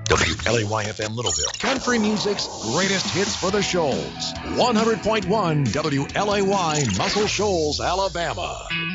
WLAY-FM Littleville, country music's greatest hits for the Shoals. 100.1 WLAY, Muscle Shoals, Alabama.